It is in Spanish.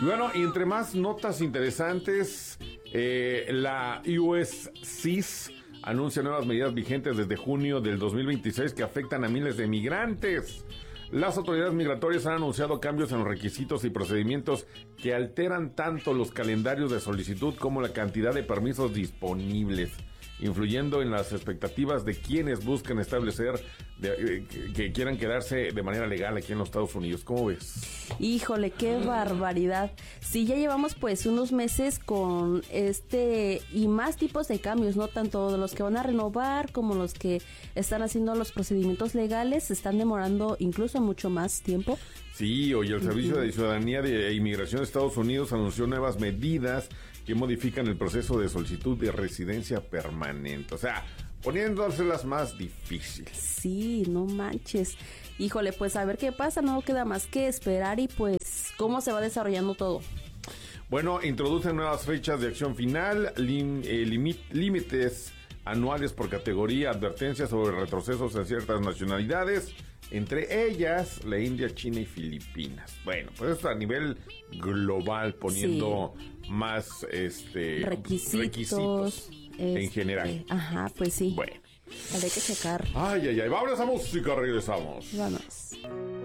Y bueno, y entre más notas interesantes, la USCIS anuncia nuevas medidas vigentes desde junio del 2026 que afectan a miles de migrantes. Las autoridades migratorias han anunciado cambios en los requisitos y procedimientos que alteran tanto los calendarios de solicitud como la cantidad de permisos disponibles, influyendo en las expectativas de quienes buscan establecer, que quieran quedarse de manera legal aquí en los Estados Unidos. ¿Cómo ves? Híjole, qué barbaridad. Sí, ya llevamos pues unos meses con y más tipos de cambios, ¿no? Tanto de los que van a renovar como los que están haciendo los procedimientos legales, se están demorando incluso mucho más tiempo. Sí, hoy el Servicio de Ciudadanía e Inmigración de Estados Unidos anunció nuevas medidas que modifican el proceso de solicitud de residencia permanente. O sea, poniéndoselas más difíciles. Sí, no manches. Híjole, pues a ver qué pasa, no queda más que esperar y pues cómo se va desarrollando todo. Bueno, introducen nuevas fechas de acción final, límites anuales por categoría, advertencias sobre retrocesos en ciertas nacionalidades, entre ellas la India, China y Filipinas. Bueno, pues esto a nivel global, poniendo más requisitos en general. Ajá, pues sí. Bueno. Habrá que checar. Ay, vámonos a música, regresamos. Vamos.